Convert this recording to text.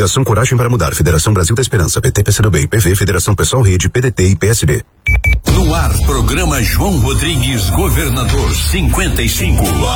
Coligação Coragem para Mudar, Federação Brasil da Esperança, PT, PCdoB, PV, Federação Pessoal Rede, PDT e PSD. No ar, programa João Rodrigues, Governador 55.